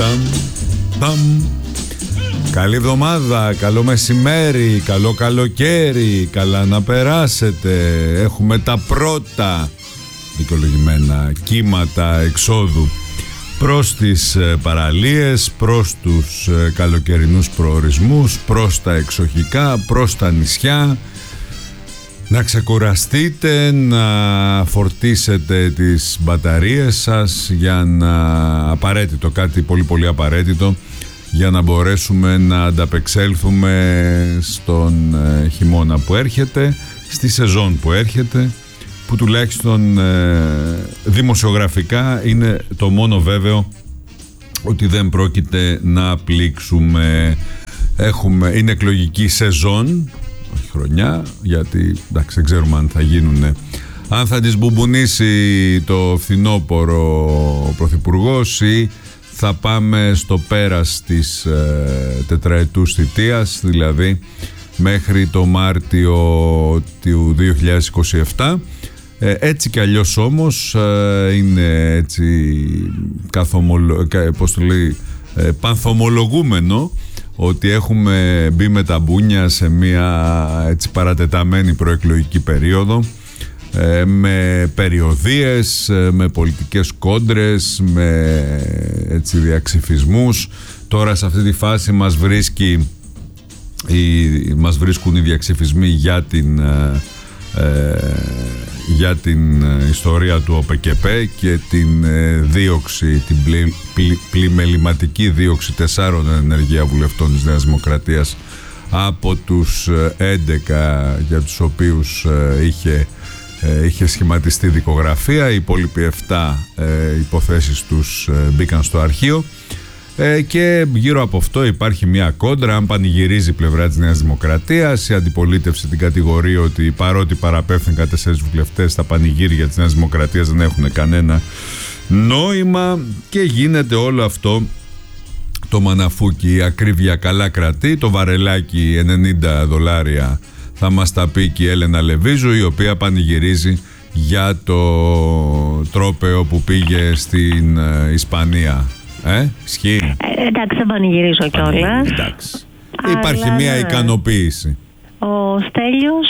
Καλή εβδομάδα, καλό μεσημέρι, καλό καλοκαίρι, καλά να περάσετε. Έχουμε τα πρώτα δικαιολογημένα κύματα εξόδου προς τις παραλίες, προς τους καλοκαιρινούς προορισμούς, προς τα εξοχικά, προς τα νησιά. Να ξεκουραστείτε, να φορτίσετε τις μπαταρίες σας για απαραίτητο, κάτι πολύ πολύ απαραίτητο, για να μπορέσουμε να ανταπεξέλθουμε στον χειμώνα που έρχεται, στη σεζόν που έρχεται, που τουλάχιστον δημοσιογραφικά είναι το μόνο βέβαιο ότι δεν πρόκειται να πλήξουμε. Είναι εκλογική σεζόν, όχι χρονιά, γιατί εντάξει, δεν ξέρουμε αν θα γίνουν, αν θα τις μπουμπουνίσει το φθινόπωρο ο Πρωθυπουργός ή θα πάμε στο πέρας της τετραετούς θητείας, δηλαδή μέχρι το Μάρτιο του 2027. Έτσι κι αλλιώς όμως είναι έτσι πανθομολογούμενο ότι έχουμε μπει με τα μπούνια σε μια έτσι παρατεταμένη προεκλογική περίοδο, με περιοδίες, με πολιτικές κόντρες, με έτσι διαξυφισμούς. Τώρα σε αυτή τη φάση μας βρίσκουν οι διαξυφισμοί για την ιστορία του ΟΠΕΚΕΠΕ και την δίωξη, την πλημεληματική δίωξη 4 ενεργεία βουλευτών της Νέας Δημοκρατίας από τους 11 για τους οποίους είχε σχηματιστεί δικογραφία. Οι υπόλοιποι 7 υποθέσεις τους μπήκαν στο αρχείο, και γύρω από αυτό υπάρχει μια κόντρα. Αν πανηγυρίζει η πλευρά της Νέας Δημοκρατίας, η αντιπολίτευση την κατηγορεί ότι παρότι παραπέφθηκαν 4 βουλευτές, τα πανηγύρια της Νέας Δημοκρατίας δεν έχουν κανένα νόημα, και γίνεται όλο αυτό το μαναφούκι. Η ακρίβεια καλά κρατεί, το βαρελάκι $90 θα μας τα πει και η Έλενα Λεβίζου, η οποία πανηγυρίζει για το τρόπαιο που πήγε στην Ισπανία. Ισχύει? Εντάξει, δεν πανηγυρίζω κιόλας. Εντάξει. Υπάρχει μια ικανοποίηση. Ο Στέλιος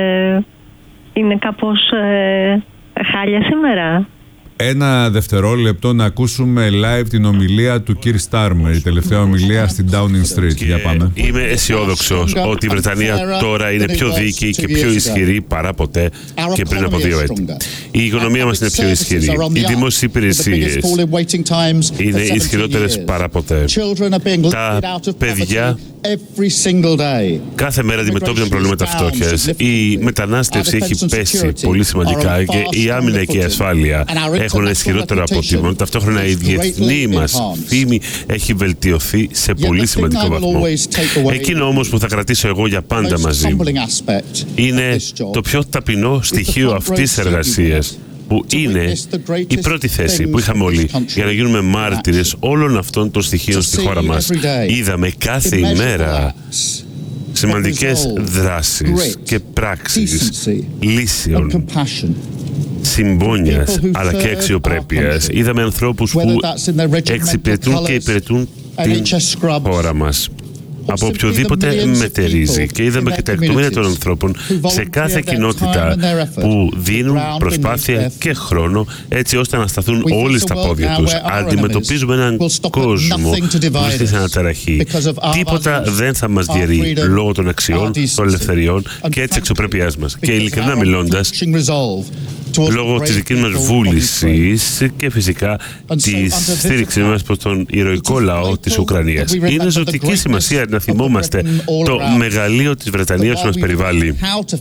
είναι κάπως χάλια σήμερα. Ένα δευτερόλεπτο να ακούσουμε live την ομιλία του Κιρ Στάρμερ, η τελευταία ομιλία στην Downing Street. Για πάμε. Είμαι αισιόδοξος ότι η Βρετανία τώρα είναι πιο δίκαιη και πιο ισχυρή παρά ποτέ και πριν από 2 έτη. Η οικονομία μας είναι πιο ισχυρή. Οι δημόσιες υπηρεσίες είναι ισχυρότερες παρά ποτέ. Τα παιδιά κάθε μέρα αντιμετώπιζαν προβλήματα φτώχειας. Η μετανάστευση έχει πέσει πολύ σημαντικά και η άμυνα και η ασφάλεια έχουν ισχυρότερο αποτύπωμα. Ταυτόχρονα η διεθνή μας φήμη έχει βελτιωθεί σε πολύ σημαντικό βαθμό. Εκείνο όμως που θα κρατήσω εγώ για πάντα μαζί είναι το πιο ταπεινό στοιχείο αυτής της εργασίας, που είναι η πρώτη θέση που είχαμε όλοι για να γίνουμε μάρτυρες όλων αυτών των στοιχείων στη χώρα μας. Είδαμε κάθε ημέρα σημαντικές δράσεις και πράξεις λύσεων, συμπόνιας αλλά και αξιοπρέπειας. Είδαμε ανθρώπους που εξυπηρετούν και υπηρετούν την χώρα μας από οποιοδήποτε μετερίζει, και είδαμε και τα εκατομμύρια των ανθρώπων σε κάθε κοινότητα που δίνουν προσπάθεια και χρόνο έτσι ώστε να σταθούν όλοι στα πόδια τους. Αντιμετωπίζουμε έναν κόσμο που βρίσκεται σε αναταραχή. Τίποτα δεν θα μας διαιρεί λόγω των αξιών, των ελευθεριών και της αξιοπρέπειάς μας. Και ειλικρινά μιλώντας, λόγω της δικής μας βούλησης και φυσικά της στήριξης μας προς τον ηρωικό λαό της Ουκρανίας. Είναι ζωτική σημασία να θυμόμαστε το μεγαλείο της Βρετανίας που μας περιβάλλει.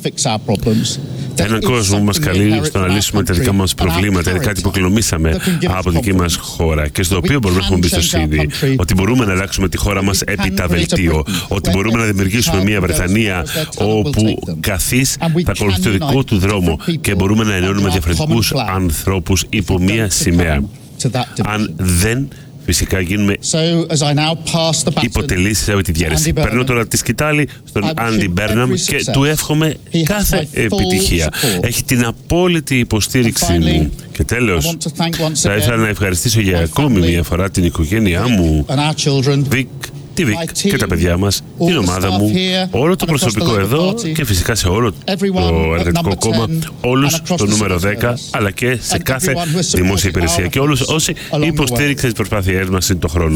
Έναν κόσμο που μας καλεί στο να λύσουμε τα δικά μας προβλήματα. Είναι κάτι που κληρονομήσαμε από τη δική μας χώρα και στο οποίο μπορούμε να έχουμε εμπιστοσύνη. Ότι μπορούμε να αλλάξουμε τη χώρα μας επί τα βελτίω. Ότι μπορούμε να δημιουργήσουμε μια Βρετανία όπου καθής θα ακολουθεί το δικό του δρόμο και μπορούμε να ενώνουμε διαφορετικούς ανθρώπους υπό μια σημαία. Αν δεν φυσικά γίνουμε υποτελείς από τη διαίρεση. Παίρνω τώρα τη σκητάλη στον Άντι Μπέρναμ και του εύχομαι κάθε επιτυχία. Έχει την απόλυτη υποστήριξη μου. Και τέλος, θα ήθελα να ευχαριστήσω για ακόμη μια φορά την οικογένειά μου, τη ΒΙΚ και τα παιδιά μας, την ομάδα μου, όλο το προσωπικό εδώ και φυσικά σε όλο το Εργατικό Κόμμα, όλους το νούμερο 10, αλλά και σε κάθε δημόσια υπηρεσία και όλους όσοι υποστήριξαν τις προσπάθειές μας τον χρόνο.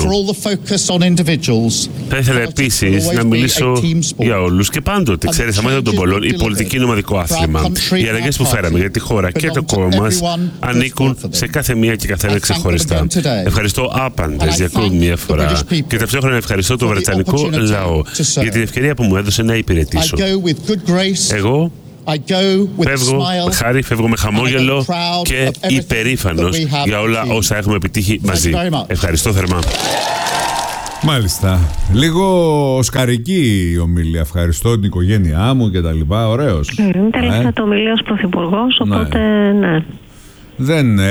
Θα ήθελα επίσης να μιλήσω για όλους και πάντοτε, ξέρεις, στα μάτια των πολλών, η πολιτική είναι ομαδικό άθλημα. Οι αλλαγές που φέραμε για τη χώρα και το κόμμα μας ανήκουν σε κάθε μία και καθένα ξεχωριστά. Ευχαριστώ άπαντες για ακόμη μια φορά και ταυτόχρονα ευχαριστώ το βρετανικό λαό για την ευκαιρία που μου έδωσε να υπηρετήσω. Εγώ φεύγω με χάρη, φεύγω με χαμόγελο και υπερήφανος για όλα όσα έχουμε επιτύχει μαζί. Ευχαριστώ θερμά. Μάλιστα. Λίγο οσκαρική η ομιλία. Ευχαριστώ την οικογένειά μου και τα λοιπά. Ωραίος. Τελευταία το ομιλία ως πρωθυπουργός, οπότε ναι. Δεν